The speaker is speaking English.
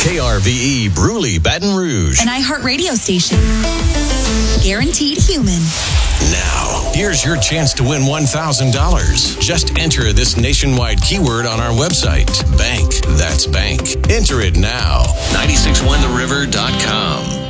KRVE Bruley, Baton Rouge. An iHeartRadio station. Guaranteed human. Now, here's your chance to win $1,000. Just enter this nationwide keyword on our website. Bank. That's bank. Enter it now. 961theriver.com.